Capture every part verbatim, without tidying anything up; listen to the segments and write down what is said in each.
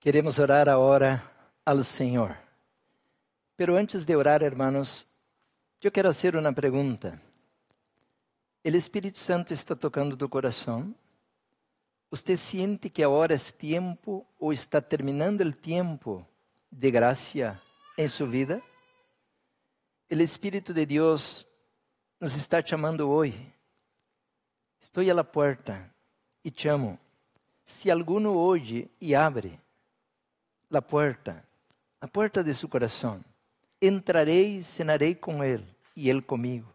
Queremos orar agora ao Senhor. Pero antes de orar, hermanos, eu quero fazer uma pergunta. O Espírito Santo está tocando tu coração? Você sente que agora é tempo ou está terminando o tempo de graça em sua vida? O Espírito de Deus nos está chamando hoje. Estou à porta e chamo. Se alguno hoje e abre a porta, a porta de seu coração, entrarei e cenarei com ele e ele comigo.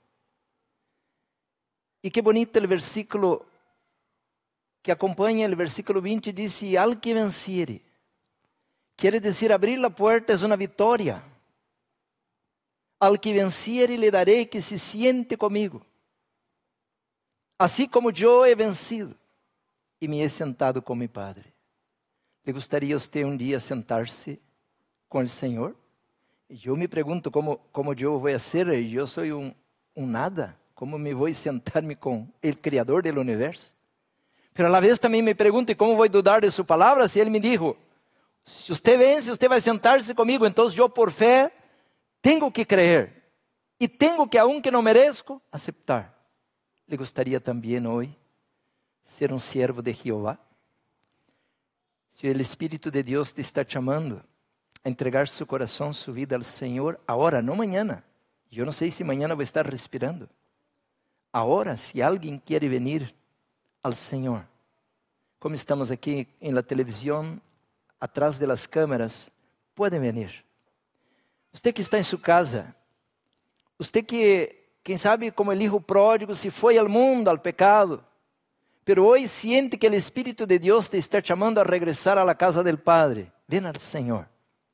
E que bonito o versículo que acompanha o versículo vinte, diz: e al que venciere. Quer dizer, abrir a porta é uma vitória. Al que venciere le darei que se siente comigo, assim como eu he vencido e me he sentado com meu Padre. ¿Le gostaria você um dia sentar-se com o Senhor? Eu me pergunto como, como eu vou fazer, eu sou um, um nada, como me vou sentar-me com o Criador do universo? Pero a la vez também me pergunto, como vou dudar de sua palavra, se ele me dijo, se você vence, você vai sentar-se comigo, então eu por fé tenho que crer, e tenho que, aunque não mereço, aceitar. ¿Le gostaria também hoje ser um servo de Jeová? Se o Espírito de Deus te está chamando a entregar seu coração, sua vida ao Senhor, agora, não amanhã. Eu não sei se amanhã vou estar respirando. Agora, se alguém quer vir ao Senhor, como estamos aqui em la televisão, atrás de las câmeras, pode vir. Você que está em sua casa, você que, quem sabe, como o hijo pródigo, se foi ao mundo, ao pecado, pero hoje siente que o Espírito de Deus te está chamando a regressar a la casa del Padre. Ven al Senhor.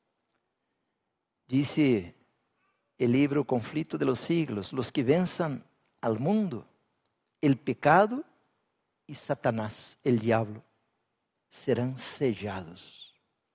Dice el libro Conflicto de los Siglos: los que venzan al mundo, el pecado y Satanás, el diablo, serán sellados.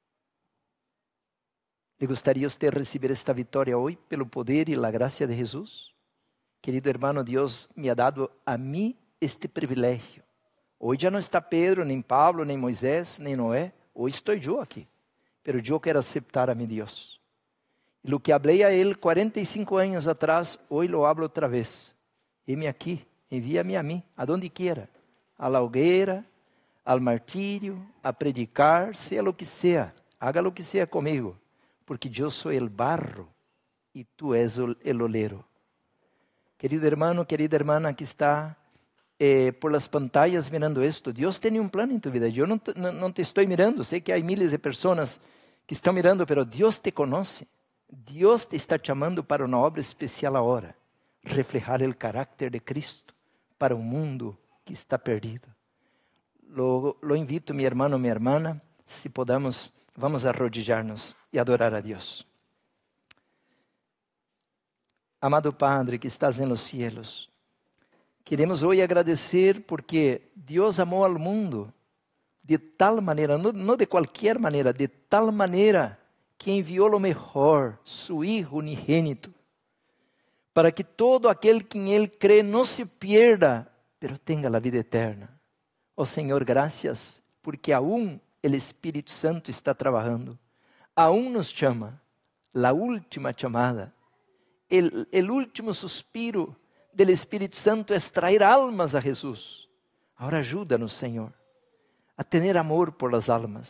¿Le gustaría a usted recibir esta victoria hoy pelo poder y la gracia de Jesús? Querido hermano, Dios me ha dado a mí este privilegio. Hoy já não está Pedro, nem Pablo, nem Moisés, nem Noé. Hoje estou eu aqui. Pero eu quero aceitar a mi Deus. E lo que hablei a ele cuarenta y cinco anos atrás, hoje lo hablo outra vez. Heme aqui, envia-me a mim, a donde quiera. A la hogueira, al martírio, a predicar, sea lo que sea. Haga lo que sea comigo. Porque eu sou el barro e tu és el olero. Querido hermano, querida hermana que está Eh, por las pantallas mirando esto, Dios tiene un plan en tu vida. Yo no te, no, no te estoy mirando, sé que hay miles de personas que están mirando, pero Dios te conoce. Dios te está llamando para una obra especial ahora, reflejar el carácter de Cristo para un mundo que está perdido. Lo, lo invito, mi hermano, mi hermana, si podamos, vamos a arrodillarnos y adorar a Dios. Amado Padre que estás en los cielos, queremos hoje agradecer porque Deus amou ao mundo de tal maneira, não, não de qualquer maneira, de tal maneira que enviou o melhor, seu Hijo unigênito, para que todo aquele que em Ele crê não se pierda, pero tenha a vida eterna. Oh Senhor, graças, porque aún o Espírito Santo está trabalhando, aún nos chama, a última chamada, o último suspiro del Espírito Santo es traer almas a Jesús. Ahora ajuda-nos, Senhor, a tener amor por las almas.